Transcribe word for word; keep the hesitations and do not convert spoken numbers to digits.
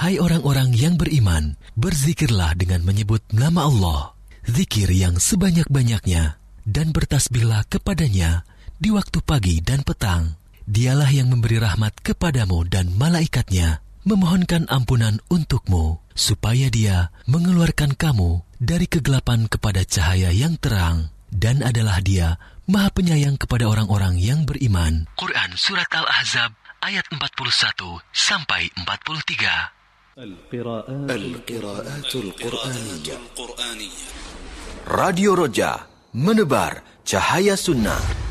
Hai orang-orang yang beriman, berzikirlah dengan menyebut nama Allah, zikir yang sebanyak-banyaknya, dan bertasbihlah kepadanya di waktu pagi dan petang. Dialah yang memberi rahmat kepadamu dan malaikatnya, memohonkan ampunan untukmu, supaya Dia mengeluarkan kamu dari kegelapan kepada cahaya yang terang, dan adalah Dia Maha Penyayang kepada orang-orang yang beriman. Quran Surat Al-Ahzab ayat empat puluh satu sampai empat puluh tiga. Al-Qiraatul Qur'aniyah. Radio Roja, menebar cahaya sunnah.